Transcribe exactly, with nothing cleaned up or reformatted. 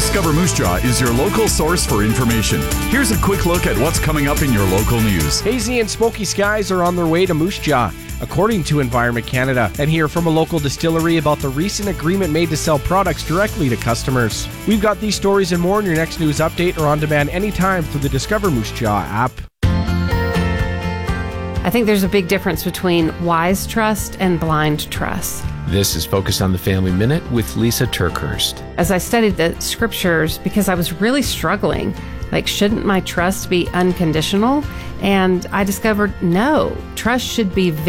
Discover Moose Jaw is your local source for information. Here's a quick look at what's coming up in your local news. Hazy and smoky skies are on their way to Moose Jaw, according to Environment Canada. And hear from a local distillery about the recent agreement made to sell products directly to customers. We've got these stories and more in your next news update or on demand anytime through the Discover Moose Jaw app. I think there's a big difference between wise trust and blind trust. This is Focus on the Family Minute with Lisa Turkhurst. As I studied the scriptures, because I was really struggling, like, shouldn't my trust be unconditional? And I discovered, no, trust should be